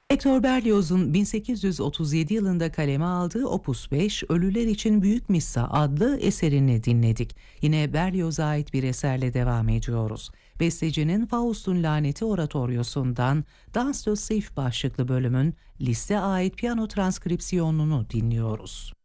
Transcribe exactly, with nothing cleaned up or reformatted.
Hector Berlioz'un bin sekiz yüz otuz yedi yılında kaleme aldığı Opus beş, Ölüler için Büyük Missa adlı eserini dinledik. Yine Berlioz'a ait bir eserle devam ediyoruz. Bestecinin Faust'un Laneti oratoryosundan Dans de Sif başlıklı bölümün Liszt'e ait piyano transkripsiyonunu dinliyoruz.